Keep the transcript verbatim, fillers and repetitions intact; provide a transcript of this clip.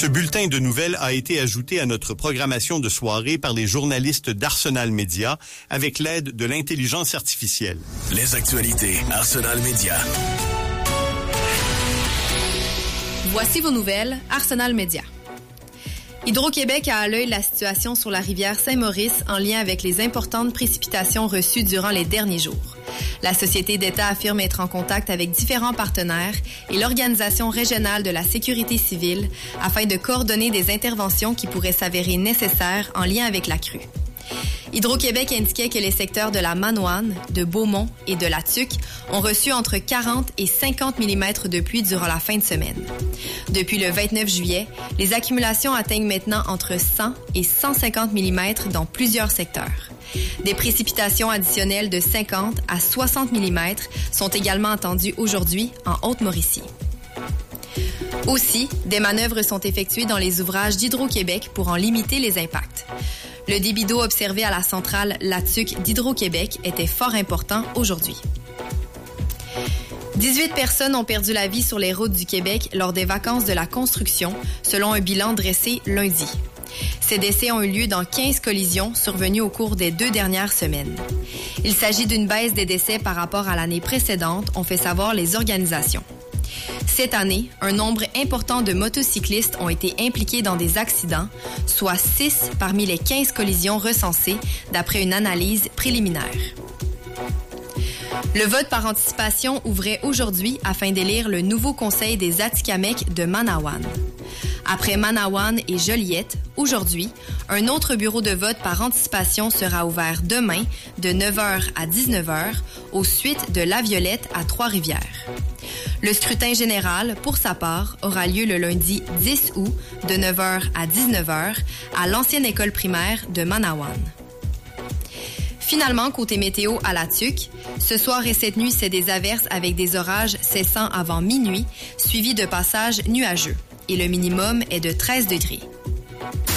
Ce bulletin de nouvelles a été ajouté à notre programmation de soirée par les journalistes d'Arsenal Média avec l'aide de l'intelligence artificielle. Les actualités Arsenal Média. Voici vos nouvelles Arsenal Média. Hydro-Québec a à l'œil la situation sur la rivière Saint-Maurice en lien avec les importantes précipitations reçues durant les derniers jours. La Société d'État affirme être en contact avec différents partenaires et l'Organisation régionale de la sécurité civile afin de coordonner des interventions qui pourraient s'avérer nécessaires en lien avec la crue. Hydro-Québec indiquait que les secteurs de la Manoane, de Beaumont et de la Tuque ont reçu entre quarante et cinquante millimètres de pluie durant la fin de semaine. Depuis le vingt-neuf juillet, les accumulations atteignent maintenant entre cent et cent cinquante millimètres dans plusieurs secteurs. Des précipitations additionnelles de cinquante à soixante millimètres sont également attendues aujourd'hui en Haute-Mauricie. Aussi, des manœuvres sont effectuées dans les ouvrages d'Hydro-Québec pour en limiter les impacts. Le débit d'eau observé à la centrale La Tuque d'Hydro-Québec était fort important aujourd'hui. dix-huit personnes ont perdu la vie sur les routes du Québec lors des vacances de la construction, selon un bilan dressé lundi. Ces décès ont eu lieu dans quinze collisions survenues au cours des deux dernières semaines. Il s'agit d'une baisse des décès par rapport à l'année précédente, ont fait savoir les organisations. Cette année, un nombre important de motocyclistes ont été impliqués dans des accidents, soit six parmi les quinze collisions recensées d'après une analyse préliminaire. Le vote par anticipation ouvrait aujourd'hui afin d'élire le nouveau conseil des Atikamekw de Manawan. Après Manawan et Joliette, aujourd'hui, un autre bureau de vote par anticipation sera ouvert demain de neuf heures à dix-neuf heures aux suites de La Violette à Trois-Rivières. Le scrutin général, pour sa part, aura lieu le lundi dix août de neuf heures à dix-neuf heures à l'ancienne école primaire de Manawan. Finalement, côté météo à la Tuque, ce soir et cette nuit, c'est des averses avec des orages cessant avant minuit, suivis de passages nuageux. Et le minimum est de treize degrés.